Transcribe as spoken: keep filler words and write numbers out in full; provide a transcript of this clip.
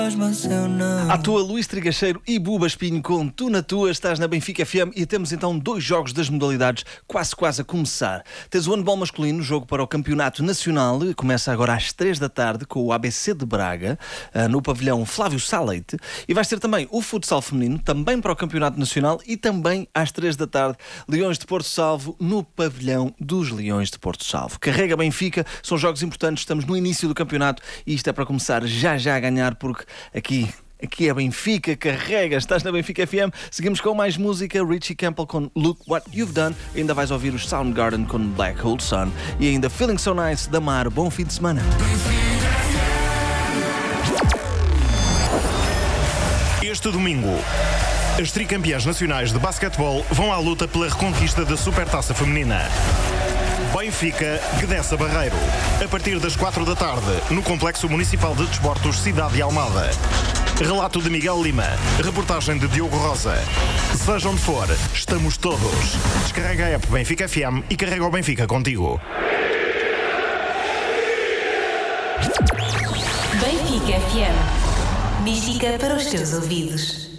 À tua, Luís Trigacheiro e Buba Espinho com Tu na Tua, estás na Benfica F M e temos então dois jogos das modalidades quase quase a começar. Tens o handball masculino, jogo para o Campeonato Nacional, começa agora às três da tarde com o A B C de Braga, no pavilhão Flávio Saleite, e vais ter também o futsal feminino, também para o Campeonato Nacional e também às três da tarde, Leões de Porto Salvo, no pavilhão dos Leões de Porto Salvo. Carrega Benfica, são jogos importantes, estamos no início do campeonato e isto é para começar já já a ganhar, porque aqui, aqui é Benfica, carrega, estás na Benfica F M. Seguimos com mais música, Richie Campbell com Look What You've Done, ainda vais ouvir os Soundgarden com Black Hole Sun e ainda Feeling So Nice da Mar. Bom fim de semana. Este domingo, as tricampeãs nacionais de basquetebol vão à luta pela reconquista da Supertaça Feminina. Benfica, Gdessa Barreiro. A partir das quatro da tarde, no Complexo Municipal de Desportos Cidade de Almada. Relato de Miguel Lima. Reportagem de Diogo Rosa. Seja onde for, estamos todos. Descarrega a app Benfica F M e carrega o Benfica contigo. Benfica F M. Música para os teus ouvidos.